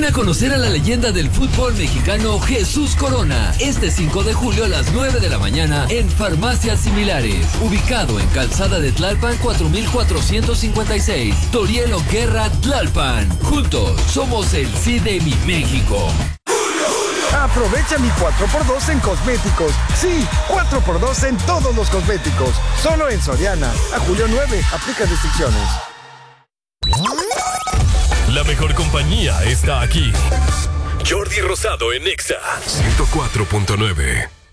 Ven a conocer a la leyenda del fútbol mexicano Jesús Corona, este 5 de julio a las 9 de la mañana en Farmacias Similares, ubicado en Calzada de Tlalpan 4456, Torielo Guerra, Tlalpan. Juntos somos el sí de mi México. Aprovecha mi 4x2 en cosméticos. Sí, 4x2 en todos los cosméticos. Solo en Soriana. A julio 9. Aplica restricciones. La mejor compañía está aquí. Jordi Rosado en Exa 104.9.